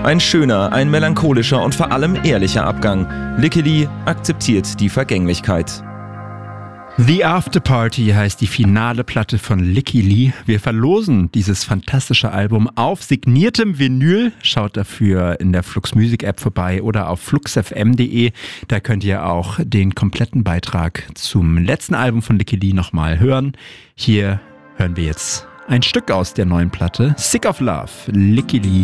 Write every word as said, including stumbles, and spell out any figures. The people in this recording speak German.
Ein schöner, ein melancholischer und vor allem ehrlicher Abgang. Licky Lee akzeptiert die Vergänglichkeit. The After Party heißt die finale Platte von Licky Lee. Wir verlosen dieses fantastische Album auf signiertem Vinyl. Schaut dafür in der Flux Music App vorbei oder auf flux f m punkt d e. Da könnt ihr auch den kompletten Beitrag zum letzten Album von Licky Lee nochmal hören. Hier hören wir jetzt ein Stück aus der neuen Platte. Sick of Love, Licky Lee.